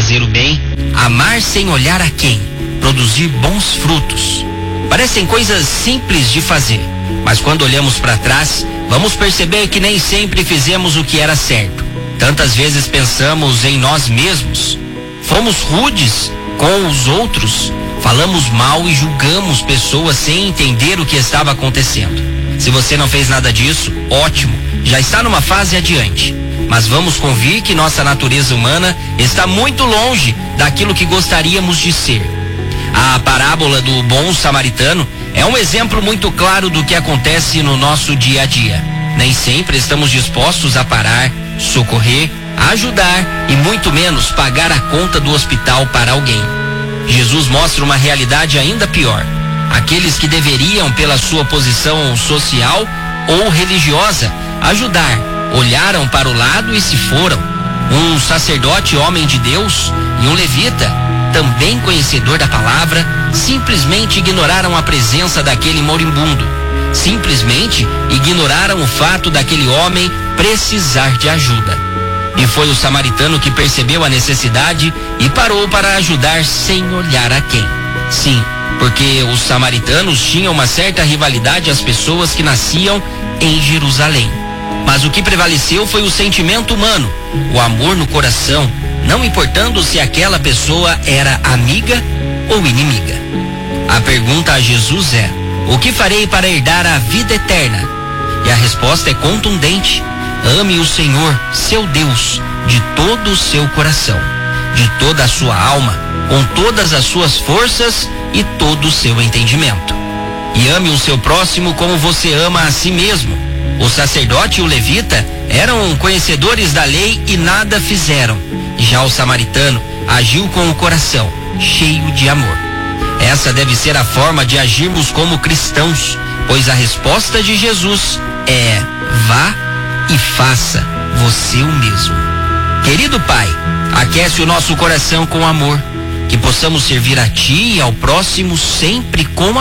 fazer o bem, amar sem olhar a quem, produzir bons frutos. Parecem coisas simples de fazer, mas quando olhamos para trás, vamos perceber que nem sempre fizemos o que era certo. Tantas vezes pensamos em nós mesmos, fomos rudes com os outros, falamos mal e julgamos pessoas sem entender o que estava acontecendo. Se você não fez nada disso, ótimo, já está numa fase adiante. Mas vamos convir que nossa natureza humana está muito longe daquilo que gostaríamos de ser. A parábola do bom samaritano é um exemplo muito claro do que acontece no nosso dia a dia. Nem sempre estamos dispostos a parar, socorrer, ajudar e muito menos pagar a conta do hospital para alguém. Jesus mostra uma realidade ainda pior. Aqueles que deveriam, pela sua posição social ou religiosa, ajudar, olharam para o lado e se foram. Um sacerdote, homem de Deus, e um levita, também conhecedor da palavra, simplesmente ignoraram a presença daquele moribundo. Simplesmente ignoraram o fato daquele homem precisar de ajuda. E foi o samaritano que percebeu a necessidade e parou para ajudar sem olhar a quem. Sim, porque os samaritanos tinham uma certa rivalidade às pessoas que nasciam em Jerusalém. Mas o que prevaleceu foi o sentimento humano, o amor no coração, não importando se aquela pessoa era amiga ou inimiga. A pergunta a Jesus é: o que farei para herdar a vida eterna? E a resposta é contundente: ame o Senhor, seu Deus, de todo o seu coração, de toda a sua alma, com todas as suas forças e todo o seu entendimento. E ame o seu próximo como você ama a si mesmo. O sacerdote e o levita eram conhecedores da lei e nada fizeram. Já o samaritano agiu com o coração cheio de amor. Essa deve ser a forma de agirmos como cristãos, pois a resposta de Jesus é: vá e faça você o mesmo. Querido Pai, aquece o nosso coração com amor, que possamos servir a Ti e ao próximo sempre com